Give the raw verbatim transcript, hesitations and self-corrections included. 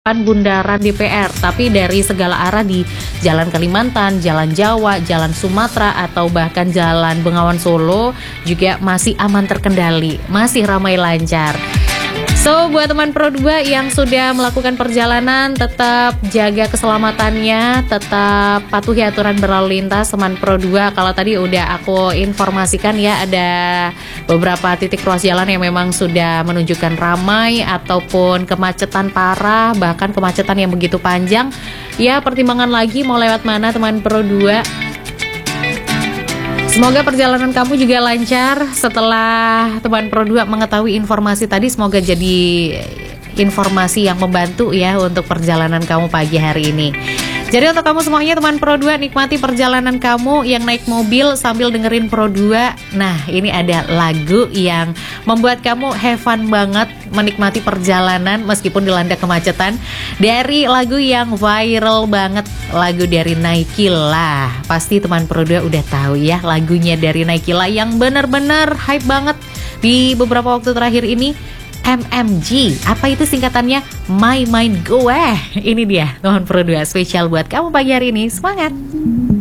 Bundaran D P R, tapi dari segala arah di Jalan Kalimantan, Jalan Jawa, Jalan Sumatera, atau bahkan Jalan Bengawan Solo juga masih aman terkendali, masih ramai lancar. So, buat teman Pro dua yang sudah melakukan perjalanan, tetap jaga keselamatannya, tetap patuhi aturan berlalu lintas teman Pro dua. Kalau tadi udah aku informasikan ya, ada beberapa titik ruas jalan yang memang sudah menunjukkan ramai ataupun kemacetan parah, bahkan kemacetan yang begitu panjang. Ya, pertimbangan lagi mau lewat mana teman Pro dua. Semoga perjalanan kamu juga lancar. Setelah teman Pro dua mengetahui informasi tadi, semoga jadi informasi yang membantu ya untuk perjalanan kamu pagi hari ini. Jadi untuk kamu semuanya teman Pro dua, nikmati perjalanan kamu yang naik mobil sambil dengerin Pro dua. Nah, ini ada lagu yang membuat kamu have fun banget menikmati perjalanan meskipun dilanda kemacetan. Dari lagu yang viral banget, lagu dari Naikila. Pasti teman Pro dua udah tahu ya lagunya dari Naikila yang benar-benar hype banget di beberapa waktu terakhir ini. M M G, apa itu singkatannya? My Mind Go. Eh, ini dia teman Pro dua spesial buat kamu pagi hari ini. Semangat!